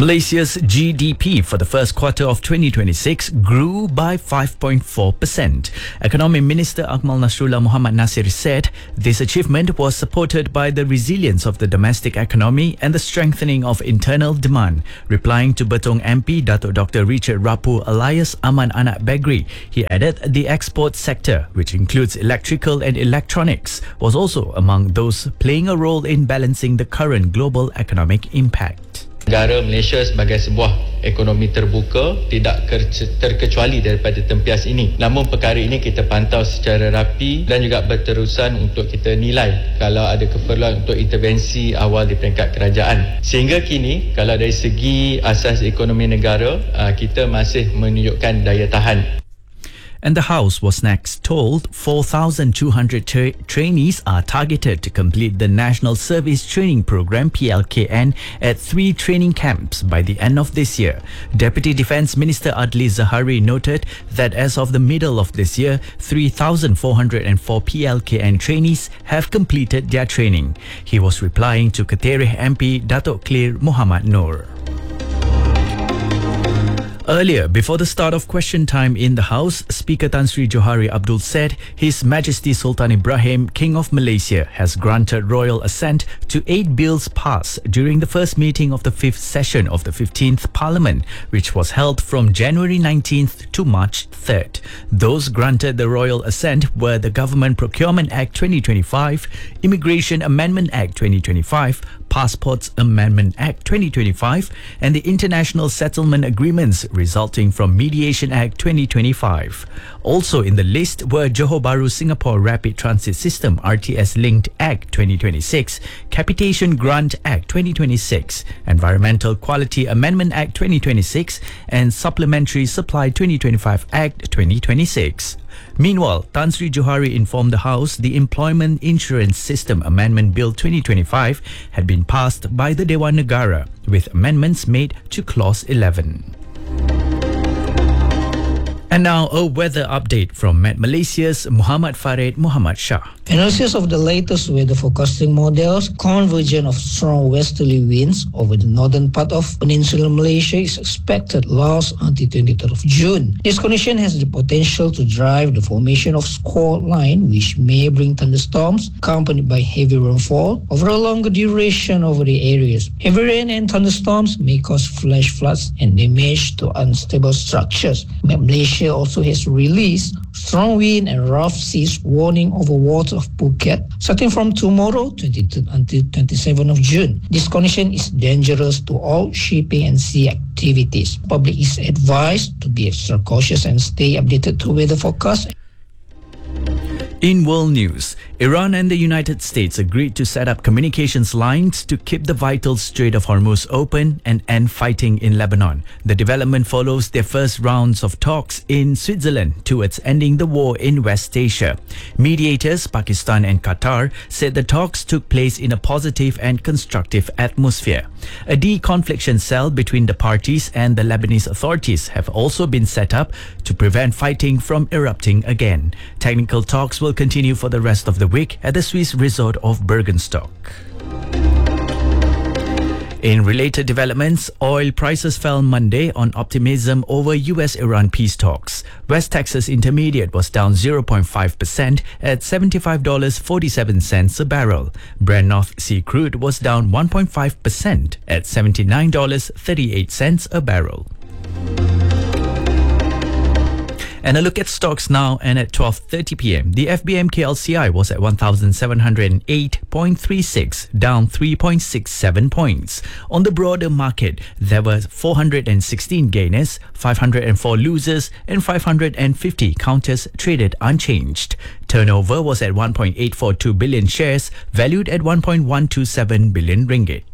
Malaysia's GDP for the first quarter of 2026 grew by 5.4%. Economy Minister Akmal Nasrullah Muhammad Nasir said this achievement was supported by the resilience of the domestic economy and the strengthening of internal demand. Replying to Betong MP Datuk Dr. Richard Rapu alias Aman Anak Begri, he added the export sector, which includes electrical and electronics, was also among those playing a role in balancing the current global economic impact. Negara Malaysia sebagai sebuah ekonomi terbuka tidak terkecuali daripada tempias ini. Namun perkara ini kita pantau secara rapi dan juga berterusan untuk kita nilai kalau ada keperluan untuk intervensi awal di peringkat kerajaan. Sehingga kini kalau dari segi asas ekonomi negara, kita masih menunjukkan daya tahan. And the House was next told 4,200 trainees are targeted to complete the National Service Training Programme PLKN at 3 training camps by the end of this year. Deputy Defence Minister Adli Zahari noted that as of the middle of this year, 3,404 PLKN trainees have completed their training. He was replying to Ketereh MP Datuk Clear Muhammad Noor. Earlier, before the start of question time in the House, Speaker Tan Sri Johari Abdul said His Majesty Sultan Ibrahim, King of Malaysia, has granted royal assent to 8 bills passed during the first meeting of the 5th session of the 15th Parliament, which was held from January 19th to March 3rd. Those granted the royal assent were the Government Procurement Act 2025, Immigration Amendment Act 2025, Passports Amendment Act 2025 and the International Settlement Agreements resulting from Mediation Act 2025. Also in the list were Johor Bahru Singapore Rapid Transit System RTS Linked Act 2026, Capitation Grant Act 2026, Environmental Quality Amendment Act 2026 and Supplementary Supply 2025 Act 2026. Meanwhile, Tan Sri Johari informed the House the Employment Insurance System Amendment Bill 2025 had been passed by the Dewan Negara, with amendments made to Clause 11. And now a weather update from Met Malaysia's Muhammad Farid Muhammad Shah. Analysis of the latest weather forecasting models, convergence of strong westerly winds over the northern part of peninsular Malaysia is expected last until 23rd of June. This condition has the potential to drive the formation of squall line, which may bring thunderstorms accompanied by heavy rainfall over a longer duration over the areas. Heavy rain and thunderstorms may cause flash floods and damage to unstable structures. Malaysia also has released strong wind and rough seas warning over waters of Phuket starting from tomorrow 22 until 27th of June. This condition is dangerous to all shipping and sea activities. Public is advised to be extra cautious and stay updated to weather forecast. In world news, Iran and the United States agreed to set up communications lines to keep the vital Strait of Hormuz open and end fighting in Lebanon. The development follows their first rounds of talks in Switzerland towards ending the war in West Asia. Mediators, Pakistan and Qatar, said the talks took place in a positive and constructive atmosphere. A de-confliction cell between the parties and the Lebanese authorities have also been set up to prevent fighting from erupting again. Technical talks will continue for the rest of the week at the Swiss resort of Bergenstock. In related developments, oil prices fell Monday on optimism over US-Iran peace talks. West Texas Intermediate was down 0.5% at $75.47 a barrel. Brent North Sea crude was down 1.5% at $79.38 a barrel. And a look at stocks now and at 12:30 p.m. The FBM KLCI was at 1,708.36, down 3.67 points. On the broader market, there were 416 gainers, 504 losers and 550 counters traded unchanged. Turnover was at 1.842 billion shares, valued at 1.127 billion ringgit.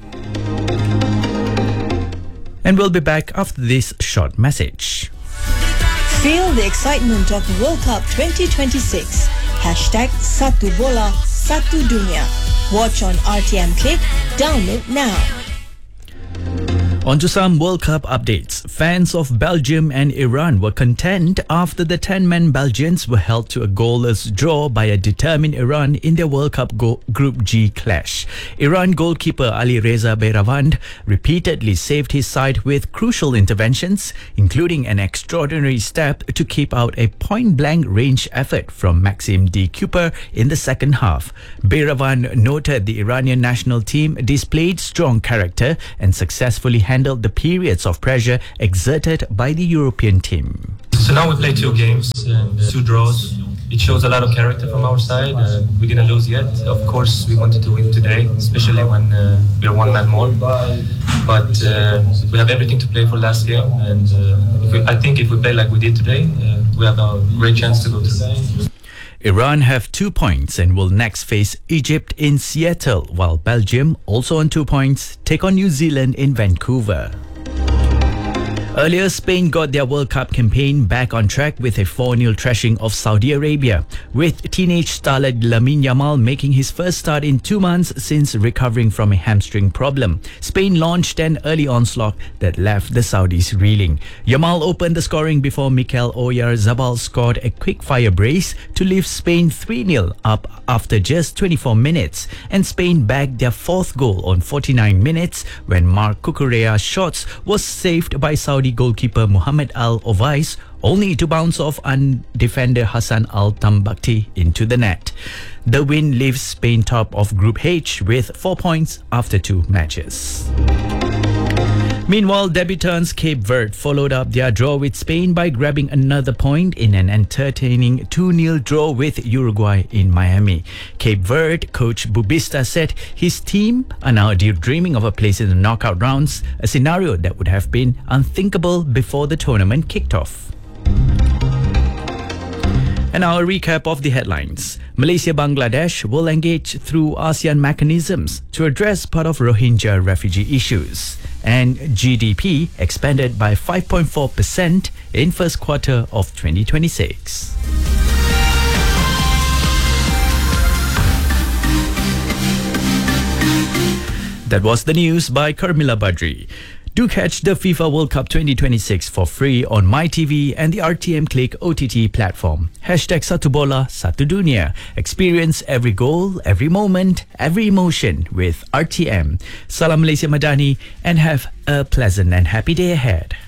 And we'll be back after this short message. Feel the excitement of World Cup 2026. #Satu Bola, Satu Dunia. Watch on RTM Click. Download now. On to some World Cup updates. Fans of Belgium and Iran were content after the 10-man Belgians were held to a goalless draw by a determined Iran in their World Cup Group G clash. Iran goalkeeper Ali Reza Behravand repeatedly saved his side with crucial interventions, including an extraordinary step to keep out a point-blank range effort from Maxim D. Cooper in the second half. Behravand noted the Iranian national team displayed strong character and successfully handled the periods of pressure exerted by the European team. So now we play 2 games and 2 draws. It shows a lot of character from our side. We didn't lose yet. Of course, we wanted to win today, especially when we are 1 man more. But we have everything to play for last game, and I think if we play like we did today, we have a great chance to go through. Iran have 2 points and will next face Egypt in Seattle, while Belgium, also on 2 points, take on New Zealand in Vancouver. Earlier, Spain got their World Cup campaign back on track with a 4-0 thrashing of Saudi Arabia, with teenage starlet Lamine Yamal making his first start in 2 months since recovering from a hamstring problem. Spain launched an early onslaught that left the Saudis reeling. Yamal opened the scoring before Mikel Oyarzabal scored a quick-fire brace to lift Spain 3-0 up after just 24 minutes, and Spain bagged their 4th goal on 49 minutes when Marc Cucurella's shots was saved by Saudi goalkeeper Mohamed Al Owais, only to bounce off defender Hassan Al Tambakti into the net. The win leaves Spain top of Group H with 4 points after 2 matches. Meanwhile, debutants Cape Verde followed up their draw with Spain by grabbing another point in an entertaining 2-0 draw with Uruguay in Miami. Cape Verde coach Bubista said his team are now dreaming of a place in the knockout rounds, a scenario that would have been unthinkable before the tournament kicked off. And now a recap of the headlines. Malaysia-Bangladesh will engage through ASEAN mechanisms to address part of Rohingya refugee issues. And GDP expanded by 5.4% in first quarter of 2026. That was the news by Karmila Badri. Do catch the FIFA World Cup 2026 for free on MyTV and the RTM Click OTT platform. #Satu Bola, Satu Dunia. Experience every goal, every moment, every emotion with RTM. Salam Malaysia Madani and have a pleasant and happy day ahead.